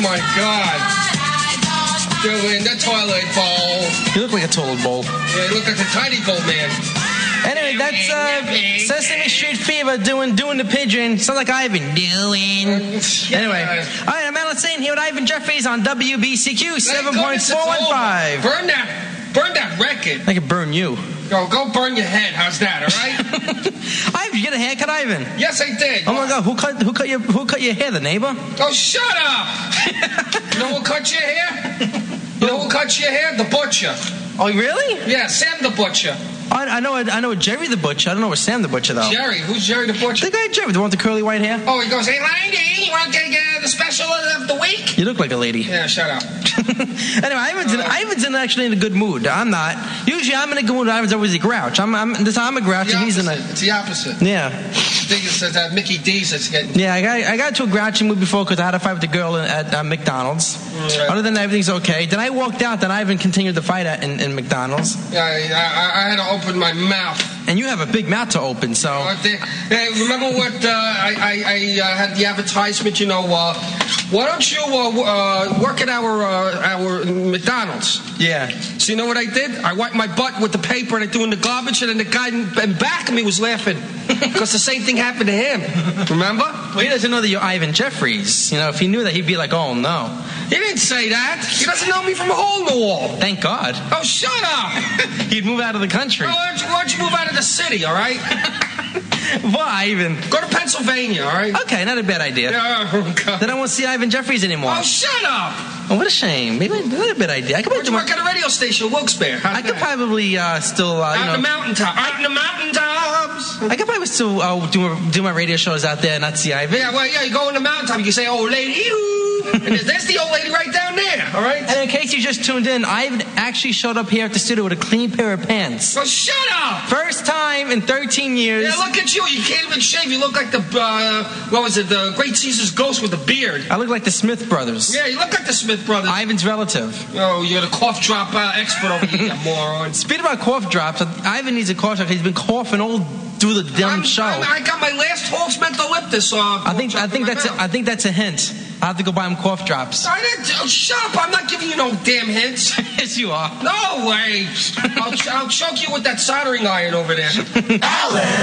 my God. Doing the toilet bowl. You look like a toilet bowl. Yeah, you look like a tiny bowl man. Anyway, that's Sesame Street Fever doing the pigeon. Sounds like Ivan doing. Anyway, all right, I'm Alan Sain here with Ivan Jeffries on WBCQ 7.415. Burn that record. I can burn you. Go burn your head. How's that? All right. Ivan, you get a haircut, Ivan? Yes, I did. Oh my God, who cut your hair? The neighbor? Oh, shut up! You know who cut your hair? You know who cuts your hair? The butcher. Oh, really? Yeah, Sam the butcher. I know Jerry the Butcher. I don't know Sam the Butcher, though. Jerry? Who's Jerry the Butcher? The guy Jerry, the one with the curly white hair. Oh, he goes, hey, lady, you want to get the special of the week? You look like a lady. Yeah, shut up. Anyway, Ivan's actually in a good mood. I'm not. Usually I'm in a good mood. Ivan's always a grouch. I'm a grouch, and he's in a... It's the opposite. Yeah. I think it's that Mickey D's that's getting... Yeah, I got to a grouchy mood before because I had a fight with the girl at McDonald's. Right. Other than that, everything's okay. Then I walked out, then Ivan continued the fight in McDonald's. Yeah, I had to open my mouth. And you have a big mouth to open, so... remember what I had the advertisement, you know, why don't you work at our McDonald's? Yeah. So you know what I did? I wiped my butt with the paper and I threw in the garbage, and then the guy in back of me was laughing because the same thing happened to him. Remember? Well, he doesn't know that you're Ivan Jeffries. You know, if he knew that, he'd be like, oh, no. He didn't say that. He doesn't know me from a hole in the wall. Thank God. Oh, shut up. He'd move out of the country. Why don't you move out of the city, all right? Why, Ivan? Go to Pennsylvania, all right? Okay, not a bad idea. Then I won't see Ivan Jeffries anymore. Oh, shut up. Oh, what a shame. Maybe not a bad idea. Why don't you work at a radio station, Wilkes-Barre? I could probably still, out in the mountaintop. Out in the mountaintops. I could probably still do my radio shows out there and not see Ivan. Yeah, well, you go in the mountaintop, you can say, old lady, and there's the old lady right down there, all right? And in case you just tuned in, Ivan actually showed up here at the studio with a clean pair of pants. Well, shut up! First time in 13 years. Yeah, look at you. You can't even shave. You look like the Great Caesar's ghost with a beard. I look like the Smith brothers. Yeah, you look like the Smith brothers. Ivan's relative. Oh, you're the cough drop expert over here, you moron. Speaking about cough drops, Ivan needs a cough drop. He's been coughing all through the damn show. I got my last Hawks Mentholyptus. I think that's a hint. I have to go buy him cough drops. Shut up! I'm not giving you no damn hints. Yes, you are. No way. I'll choke you with that soldering iron over there. Alan